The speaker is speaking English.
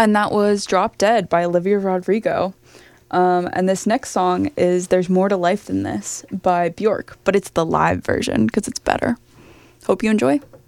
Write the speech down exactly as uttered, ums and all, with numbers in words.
And that was Drop Dead by Olivia Rodrigo. Um, and this next song is There's More to Life Than This by Bjork, but it's the live version because it's better. Hope you enjoy.